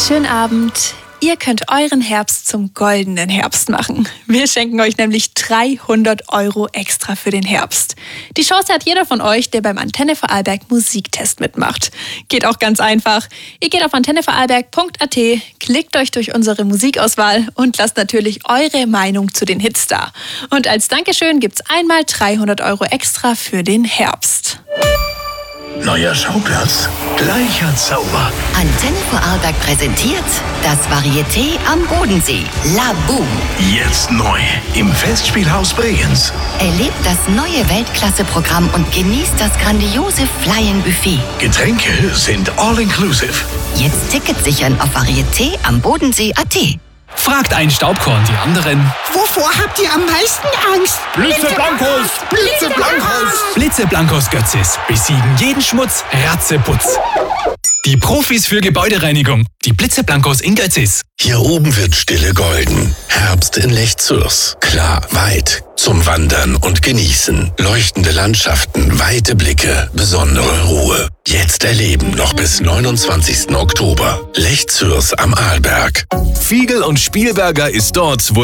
schönen Abend. Ihr könnt euren Herbst zum goldenen Herbst machen. Wir schenken euch nämlich 300 € extra für den Herbst. Die Chance hat jeder von euch, der beim Antenne Vorarlberg Musiktest mitmacht. Geht auch ganz einfach. Ihr geht auf antennevorarlberg.at, klickt euch durch unsere Musikauswahl und lasst natürlich eure Meinung zu den Hits da. Und als Dankeschön gibt's einmal 300 € extra für den Herbst. Neuer Schauplatz, gleicher Zauber. Antenne Vorarlberg präsentiert das Varieté am Bodensee. La Boom. Jetzt neu im Festspielhaus Bregenz. Erlebt das neue Weltklasse-Programm und genießt das grandiose Fly-In-Buffet. Getränke sind all-inclusive. Jetzt Tickets sichern auf varietéambodensee.at. Fragt ein Staubkorn die anderen. Wovor habt ihr am meisten Angst? Blitzeblankos! Blitzeblankos! Blitzeblankos Götzis besiegen jeden Schmutz, ratzeputz. Die Profis für Gebäudereinigung. Die Blitzeblankos in Götzis. Hier oben wird Stille golden. Herbst in Lech-Zürs. Klar, weit. Zum Wandern und Genießen. Leuchtende Landschaften, weite Blicke, besondere Ruhe. Jetzt erleben noch bis 29. Oktober. Lech-Zürs am Arlberg. Fiegel und Spielberger ist dort, wo